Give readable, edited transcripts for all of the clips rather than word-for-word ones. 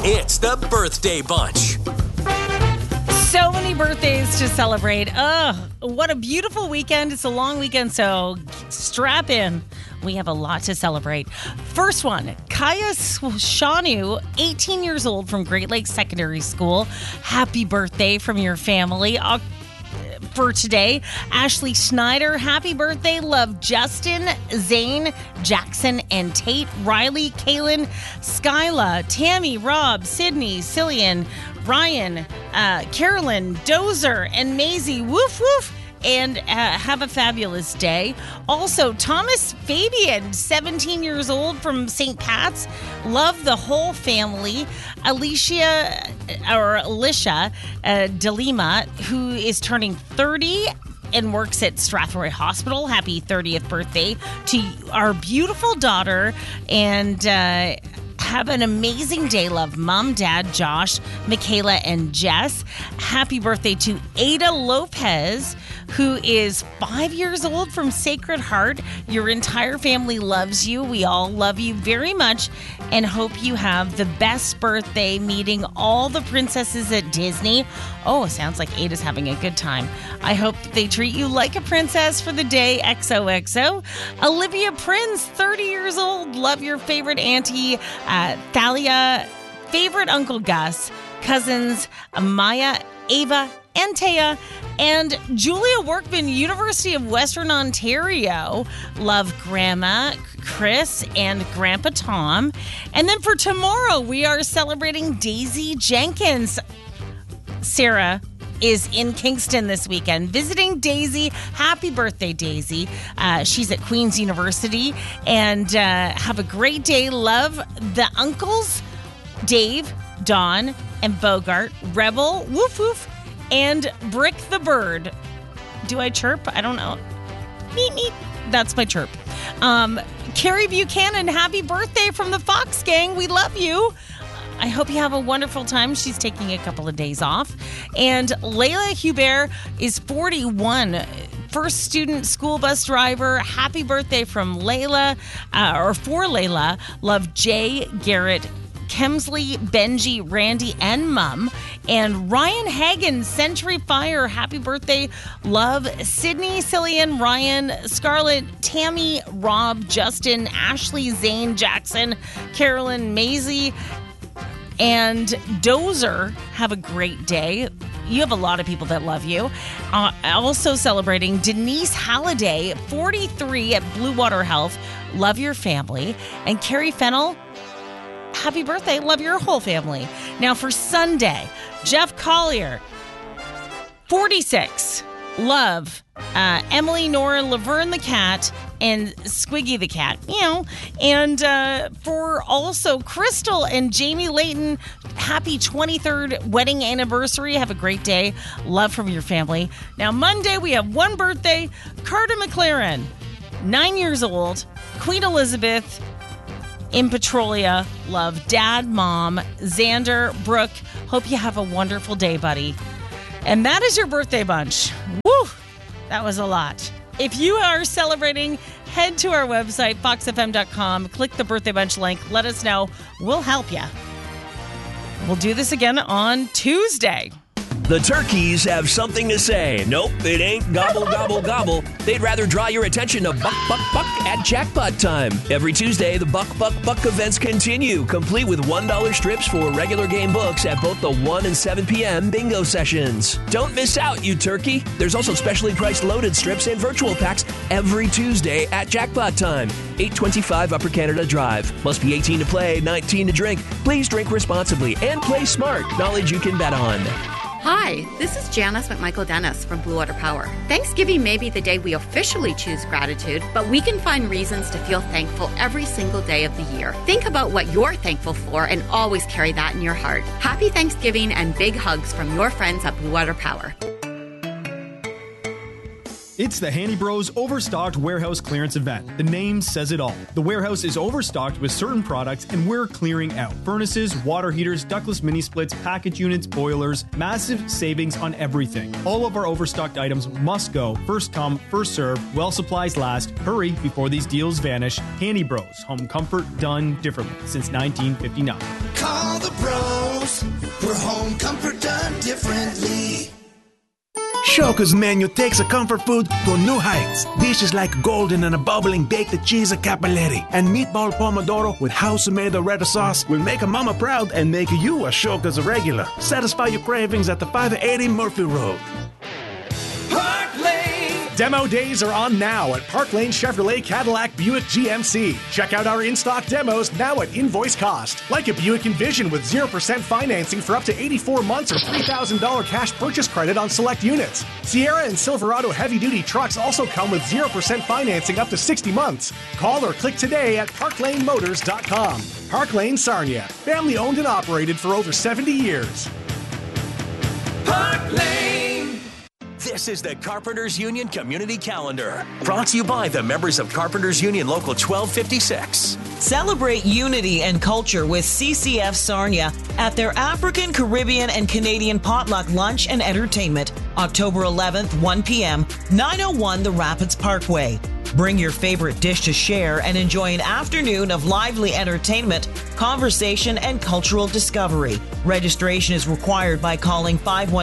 It's the Birthday Bunch. So many birthdays to celebrate. What a beautiful weekend. It's a long weekend, so strap in. We have a lot to celebrate. First one, Kaya Shanu, 18 years old from Great Lakes Secondary School. Happy birthday from your family. For today, Ashley Schneider, happy birthday. Love Justin, Zane, Jackson, and Tate, Riley, Kaylin, Skyla, Tammy, Rob, Sydney, Cillian, Ryan, Carolyn, Dozer, and Maisie. Woof, woof. And have a fabulous day. Also, Thomas Fabian, 17 years old from St. Pat's. Love the whole family. Alicia DeLima, who is turning 30 and works at Strathroy Hospital. Happy 30th birthday to our beautiful daughter. And have an amazing day. Love Mom, Dad, Josh, Michaela, and Jess. Happy birthday to Ada Lopez, who is 5 years old from Sacred Heart. Your entire family loves you. We all love you very much and hope you have the best birthday meeting all the princesses at Disney. Oh, sounds like Ada's having a good time. I hope they treat you like a princess for the day. XOXO. Olivia Prince, 30 years old. Love your favorite auntie, Thalia, favorite Uncle Gus, cousins Maya, Ava, and Taya, and Julia Workman, University of Western Ontario. Love Grandma Chris and Grandpa Tom. And then for tomorrow, we are celebrating Daisy Jenkins. Sarah is in Kingston this weekend visiting Daisy. Happy birthday, Daisy. She's at Queen's University. And have a great day. Love the uncles, Dave, Dawn, and Bogart, Rebel, woof woof, and Brick the Bird. Do I chirp? I don't know. Meep, meep. That's my chirp. Carrie Buchanan, happy birthday from the Fox Gang. We love you. I hope you have a wonderful time. She's taking a couple of days off. And Layla Hubert is 41. First student school bus driver. Happy birthday from Layla, or for Layla. Love Jay, Garrett, Kemsley, Benji, Randy, and Mum. And Ryan Hagen, Century Fire, happy birthday. Love Sydney, Cillian, Ryan, Scarlett, Tammy, Rob, Justin, Ashley, Zane, Jackson, Carolyn, Maisie, and Dozer. Have a great day. You have a lot of people that love you. Also celebrating Denise Halliday, 43 at Blue Water Health. Love your family. And Carrie Fennell, happy birthday. Love your whole family. Now for Sunday, Jeff Collier, 46. Love Emily, Nora, Laverne the cat, and Squiggy the cat. And for also Crystal and Jamie Layton, happy 23rd wedding anniversary. Have a great day. Love from your family. Now Monday, we have one birthday. Carter McLaren, 9 years old. Queen Elizabeth in Petrolia. Love Dad, Mom, Xander, Brooke. Hope you have a wonderful day, buddy. And that is your birthday bunch. Woo! That was a lot. If you are celebrating, head to our website, foxfm.com. Click the birthday bunch link. Let us know. We'll help you. We'll do this again on Tuesday. The turkeys have something to say. Nope, it ain't gobble, gobble, gobble. They'd rather draw your attention to Buck, Buck, Buck at Jackpot Time. Every Tuesday, the Buck, Buck, Buck events continue, complete with $1 strips for regular game books at both the 1 and 7 p.m. bingo sessions. Don't miss out, you turkey. There's also specially priced loaded strips and virtual packs every Tuesday at Jackpot Time. 825 Upper Canada Drive. Must be 18 to play, 19 to drink. Please drink responsibly and play smart. Knowledge you can bet on. Hi, this is Janice McMichael Dennis from Blue Water Power. Thanksgiving may be the day we officially choose gratitude, but we can find reasons to feel thankful every single day of the year. Think about what you're thankful for and always carry that in your heart. Happy Thanksgiving and big hugs from your friends at Blue Water Power. It's the Handy Bros Overstocked Warehouse Clearance Event. The name says it all. The warehouse is overstocked with certain products and we're clearing out. Furnaces, water heaters, ductless mini splits, package units, boilers, massive savings on everything. All of our overstocked items must go. First come, first serve, while supplies last. Hurry before these deals vanish. Handy Bros, home comfort done differently since 1959. Call the bros, for home comfort done differently. Shoka's menu takes a comfort food to new heights. Dishes like golden and a bubbling baked cheese capelletti and meatball pomodoro with house-made Loretta sauce will make a mama proud and make you a Shoka's regular. Satisfy your cravings at the 580 Murphy Road. Park Lane! Demo days are on now at Park Lane Chevrolet Cadillac Buick GMC. Check out our in-stock demos now at invoice cost. Like a Buick Envision with 0% financing for up to 84 months or $3,000 cash purchase credit on select units. Sierra and Silverado heavy-duty trucks also come with 0% financing up to 60 months. Call or click today at parklanemotors.com. Park Lane Sarnia, family owned and operated for over 70 years. Park Lane! This is the Carpenters Union Community Calendar, brought to you by the members of Carpenters Union Local 1256. Celebrate unity and culture with CCF Sarnia at their African, Caribbean, and Canadian potluck lunch and entertainment, October 11th, 1 p.m., 901 The Rapids Parkway. Bring your favorite dish to share and enjoy an afternoon of lively entertainment, conversation, and cultural discovery. Registration is required by calling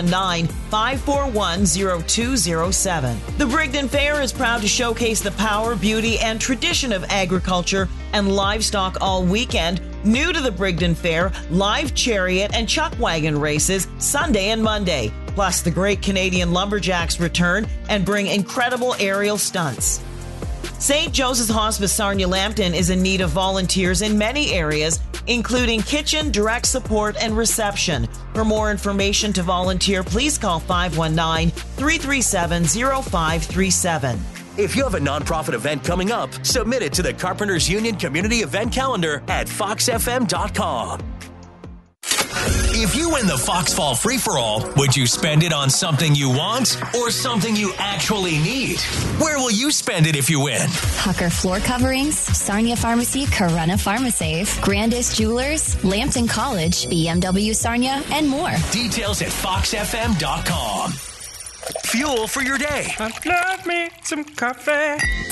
519-541-0207. The Brigden Fair is proud to showcase the power, beauty, and tradition of agriculture and livestock all weekend. New to the Brigden Fair, live chariot and chuck wagon races Sunday and Monday. Plus, the Great Canadian Lumberjacks return and bring incredible aerial stunts. St. Joseph's Hospice Sarnia Lambton is in need of volunteers in many areas, including kitchen, direct support, and reception. For more information to volunteer, please call 519-337-0537. If you have a nonprofit event coming up, submit it to the Carpenters Union Community Event Calendar at foxfm.com. If you win the Fox Fall Free-For-All, would you spend it on something you want or something you actually need? Where will you spend it if you win? Hucker Floor Coverings, Sarnia Pharmacy, Corunna PharmaSafe, Grandis Jewelers, Lambton College, BMW Sarnia, and more. Details at foxfm.com. Fuel for your day. I love me some coffee.